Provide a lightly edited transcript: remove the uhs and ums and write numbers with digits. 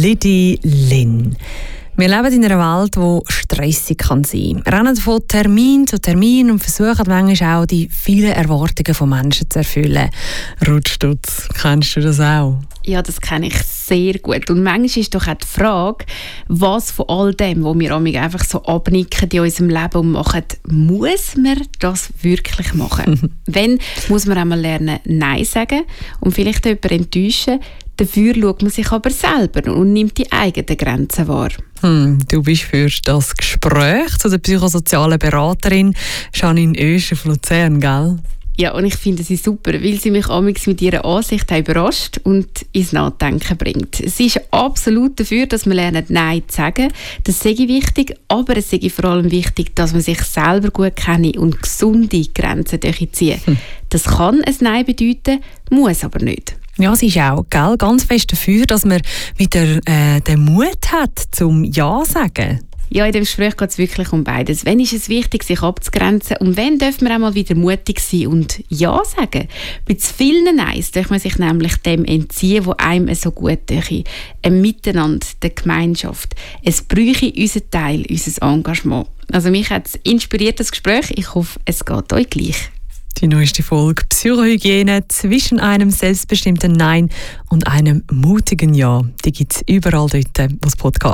Lidi Lin. Wir leben in einer Welt, die stressig kann sein kann. Rennen von Termin zu Termin und versuchen manchmal auch, die vielen Erwartungen von Menschen zu erfüllen. Ruth Stutz, kennst du das auch? Ja, das kenne ich sehr gut. Und manchmal ist doch auch die Frage, was von all dem, was wir einfach so abnicken in unserem Leben und machen, muss man das wirklich machen? Wenn, muss man einmal lernen, Nein sagen und vielleicht jemanden enttäuschen. Dafür schaut man sich aber selber und nimmt die eigenen Grenzen wahr. Du bist für das Gespräch zu der psychosozialen Beraterin Janine Oesch auf Luzern, gell? Ja, und ich finde sie super, weil sie mich amigs mit ihrer Ansicht überrascht und ins Nachdenken bringt. Sie ist absolut dafür, dass wir lernen, Nein zu sagen. Das sei wichtig, aber es sei vor allem wichtig, dass man sich selber gut kenne und gesunde Grenzen ziehen. Das kann ein Nein bedeuten, muss aber nicht. Ja, sie ist auch ganz fest dafür, dass man wieder den Mut hat, zum Ja zu sagen. Ja, in dem Gespräch geht es wirklich um beides. Wenn ist es wichtig, sich abzugrenzen und wenn dürfen wir auch mal wieder mutig sein und Ja sagen? Bei zu vielen Neins darf man sich nämlich dem entziehen, was einem so gut tut. Ein Miteinander, der Gemeinschaft. Es bräuchte unseren Teil, unser Engagement. Also mich hat es inspiriert, das Gespräch. Ich hoffe, es geht euch gleich. Die neueste Folge Psychohygiene zwischen einem selbstbestimmten Nein und einem mutigen Ja. Die gibt es überall dort, wo es Podcasts